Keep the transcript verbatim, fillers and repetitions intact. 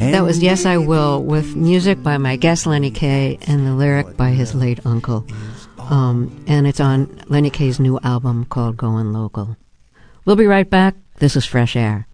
That was Yes I Will, with music by my guest Lenny Kaye and the lyric by his late uncle. Um, and it's on Lenny Kaye's new album called Going Local. We'll be right back. This is Fresh Air.